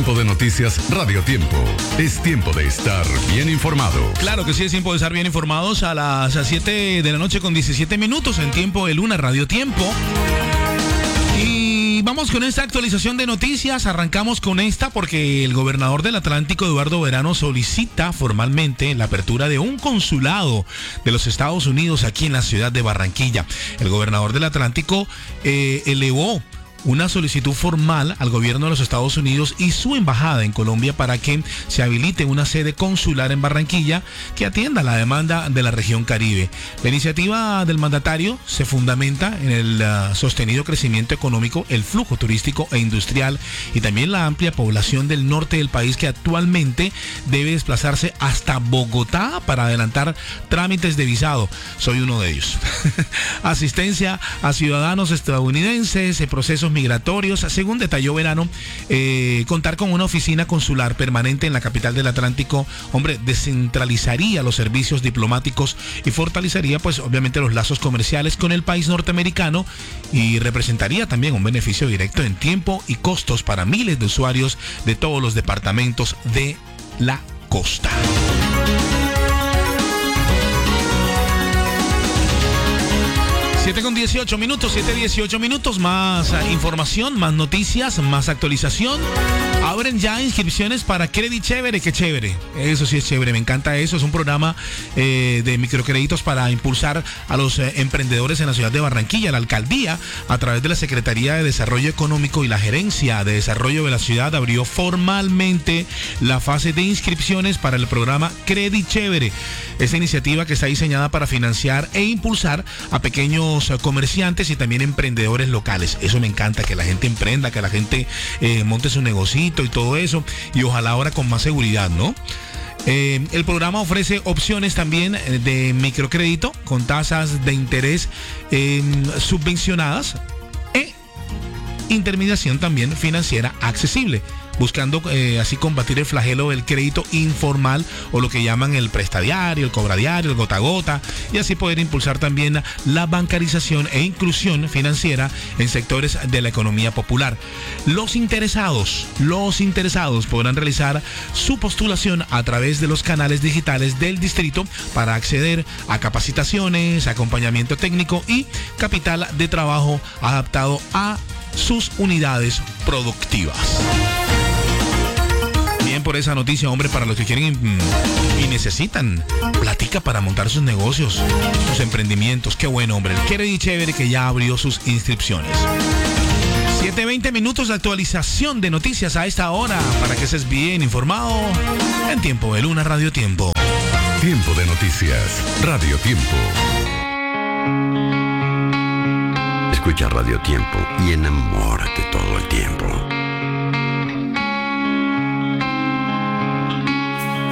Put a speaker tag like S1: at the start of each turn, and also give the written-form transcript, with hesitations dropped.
S1: Tiempo de Noticias Radio Tiempo. Es tiempo de estar bien informado.
S2: Claro que sí, es tiempo de estar bien informados a las 7 de la noche con 17 minutos en Tiempo de Luna Radio Tiempo. Y vamos con esta actualización de noticias. Arrancamos con esta porque el gobernador del Atlántico, Eduardo Verano, solicita formalmente la apertura de un consulado de los Estados Unidos aquí en la ciudad de Barranquilla. El gobernador del Atlántico elevó una solicitud formal al gobierno de los Estados Unidos y su embajada en Colombia para que se habilite una sede consular en Barranquilla que atienda la demanda de la región Caribe. La iniciativa del mandatario se fundamenta en el sostenido crecimiento económico, el flujo turístico e industrial y también la amplia población del norte del país que actualmente debe desplazarse hasta Bogotá para adelantar trámites de visado. Soy uno de ellos. Asistencia a ciudadanos estadounidenses, procesos migratorios. Según detalló Verano, contar con una oficina consular permanente en la capital del Atlántico, descentralizaría los servicios diplomáticos y fortalecería, pues, obviamente los lazos comerciales con el país norteamericano y representaría también un beneficio directo en tiempo y costos para miles de usuarios de todos los departamentos de la costa. 7:18 minutos, más información, más noticias, más actualización. Abren ya inscripciones para Credit Chévere, qué chévere. Eso sí es chévere, me encanta eso. Es un programa de microcréditos para impulsar a los emprendedores en la ciudad de Barranquilla. La alcaldía, a través de la Secretaría de Desarrollo Económico y la Gerencia de Desarrollo de la ciudad, abrió formalmente la fase de inscripciones para el programa Credit Chévere. Esta iniciativa que está diseñada para financiar e impulsar a pequeños comerciantes y también emprendedores locales. Eso me encanta, que la gente emprenda, que la gente monte su negocito y todo eso, y ojalá ahora con más seguridad, ¿no? El programa ofrece opciones también de microcrédito con tasas de interés subvencionadas e intermediación también financiera accesible, buscando así combatir el flagelo del crédito informal o lo que llaman el prestadiario, el cobradiario, el gota a gota, y así poder impulsar también la bancarización e inclusión financiera en sectores de la economía popular. Los interesados podrán realizar su postulación a través de los canales digitales del distrito para acceder a capacitaciones, acompañamiento técnico y capital de trabajo adaptado a sus unidades productivas. Bien por esa noticia, hombre, para los que quieren y necesitan platica para montar sus negocios, sus emprendimientos. Qué bueno, hombre. El Credit Chévere que ya abrió sus inscripciones. 7:20 minutos de actualización de noticias a esta hora para que estés bien informado en Tiempo de Luna Radio Tiempo.
S1: Tiempo de Noticias Radio Tiempo.
S3: Escucha Radio Tiempo y enamórate todo el